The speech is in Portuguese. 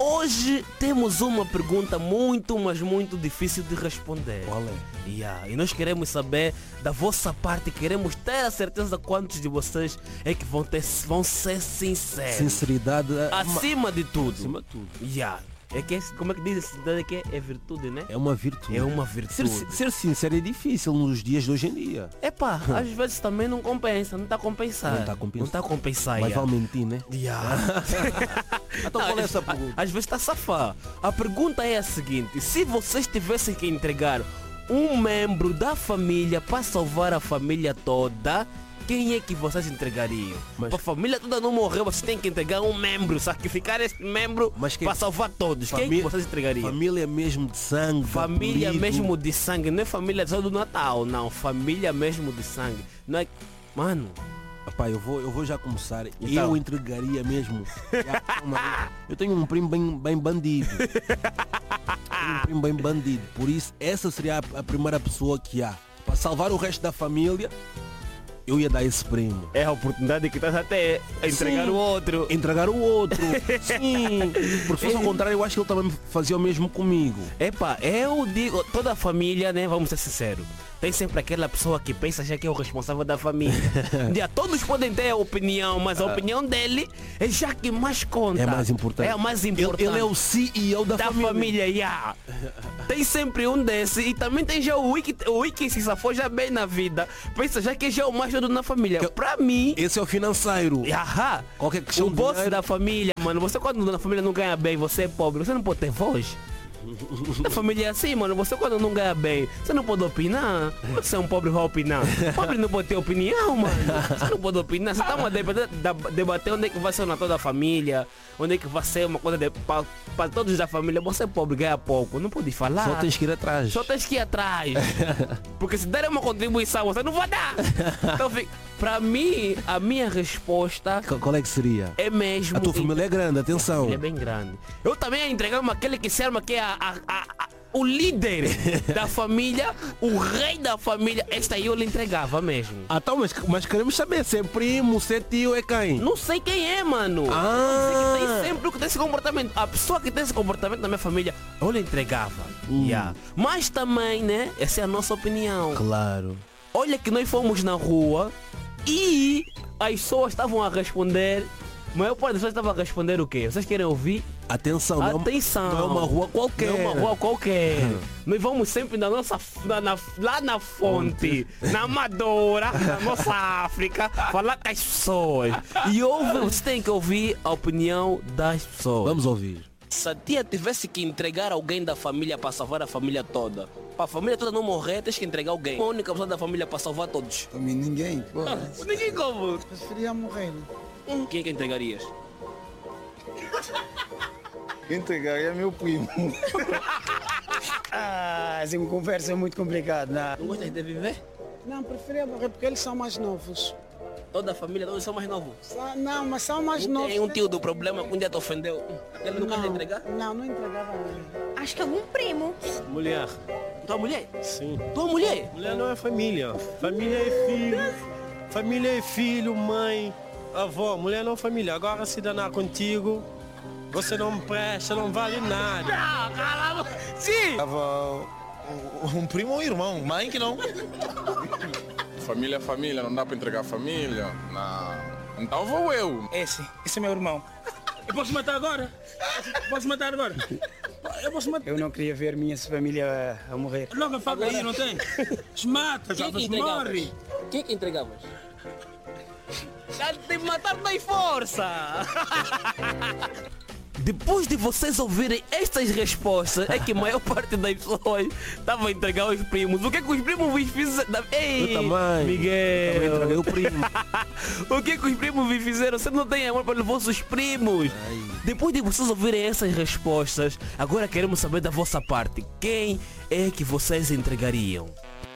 hoje temos uma pergunta muito, mas muito difícil de responder. Qual é? E nós queremos saber da vossa parte, queremos ter a certeza quantos de vocês é que vão ser sinceros. Sinceridade Acima de tudo. acima de tudo. É que, como é que diz a sinceridade que é virtude, né? É uma virtude. É uma virtude. Ser sincero é difícil nos dias de hoje em dia. Epá, às vezes também não compensa, não está a compensar. Não está a compensar. Não está a compensar. Mas vai mentir, né? Então qual é essa pergunta? Às vezes está a safar. A pergunta é a seguinte: se vocês tivessem que entregar um membro da família para salvar a família toda, quem é que vocês entregariam? Mas- Para a família toda não morrer, vocês têm que entregar um membro, sacrificar esse membro Mas quem- para salvar todos. Quem é que vocês entregariam? Família mesmo de sangue. de Família apelido. mesmo de sangue, não é família só do Natal, não. Família mesmo de sangue. Não é... Mano, Rapaz, eu vou já começar. Então. Eu entregaria mesmo. Eu tenho um primo bem bandido. Tenho um primo bem bandido. Por isso, essa seria a primeira pessoa que há. Para salvar o resto da família, eu ia dar esse primo. é a oportunidade que estás até a entregar Sim. o outro. Entregar o outro. Sim. Porque se fosse ao contrário, eu acho que ele também fazia o mesmo comigo. Epá, eu digo, toda a família, né, vamos ser sinceros, tem sempre aquela pessoa que pensa já que é o responsável da família. Todos podem ter a opinião, mas a opinião dele é já que mais conta. É mais importante. É a mais importante. Ele é o CEO da família. yeah. Tem sempre um desse e também tem já o Wiki se safou já bem na vida. Pensa já que já é o mais dono na família. Pra mim, Esse é o financeiro. Qualquer questão o de boss dinheiro. da família, mano, você quando na família não ganha bem, você é pobre, você não pode ter voz. Na família é assim, mano, você quando não ganha bem, você não pode opinar. Você é um pobre, vai opinar. Pobre não pode ter opinião, mano. Você não pode opinar. Você tá uma debater onde é que vai ser o Natal da família, onde é que vai ser uma coisa para todos da família. Você é pobre, ganha pouco, não pode falar. Só tens que ir atrás. Só tens que ir atrás. Porque se der uma contribuição, você não vai dar. Então, pra mim, a minha resposta Qual é que seria? é mesmo... A tua família é grande, atenção. Ele é bem grande. Eu também ia entregar aquele que se arma que é o líder da família, o rei da família. Esta aí eu lhe entregava mesmo. Então, mas queremos saber se é primo, se é tio, é quem? Não sei quem é, mano. Ah. Tem sempre o que tem esse comportamento. A pessoa que tem esse comportamento na minha família, eu lhe entregava. Mas também, né? Essa é a nossa opinião. Claro. Olha que nós fomos na rua e as pessoas estavam a responder. A maior parte das pessoas estava a responder o quê? Vocês querem ouvir? Atenção, Atenção. não é uma rua qualquer. Não é uma rua qualquer. Nós vamos sempre na nossa, lá na fonte, na Amadora, na nossa África, falar com as pessoas. E você tem que ouvir a opinião das pessoas. Vamos ouvir. Se a tia tivesse que entregar alguém da família para salvar a família toda, para a família toda não morrer, tens que entregar alguém. Uma única pessoa da família para salvar todos. Para mim ninguém, pô. Ninguém como. Preferia morrer. Quem é que entregarias? Entregaria meu primo. Essa conversa é muito complicada. Não gostas de viver? Não, preferia morrer porque eles são mais novos. Toda a família, todos são mais novos. Não, mas são mais Não novos. tem um tio do problema que um dia te ofendeu. Aquele não quer te entregar? Não entregava ele. Acho que algum primo. Mulher. Tua mulher? Sim. Tua mulher? Mulher não é família. Família é filho. Família é filho, mãe, avó. Mulher não é família. Agora se danar contigo, você não presta, não vale nada. Ah, caramba! Sim! Tava um primo ou um irmão, mãe que não. Família é família, não dá para entregar a família. Não. Então vou eu. Esse é meu irmão. Eu posso matar agora? Posso matar agora? Eu posso matar. Eu não queria ver minha família a morrer. Logo a faca aí, não tem? Mata, já morre. Quem é que entregavas? Já te matar tem força! Depois de vocês ouvirem estas respostas, é que a maior parte das pessoas estava a entregar os primos. O que é que os primos vos fizeram? Ei, Eu também. Miguel! Também entreguei o primo. O que é que os primos vos fizeram? Você não tem amor pelos vossos primos. Depois de vocês ouvirem essas respostas, agora queremos saber da vossa parte. Quem é que vocês entregariam?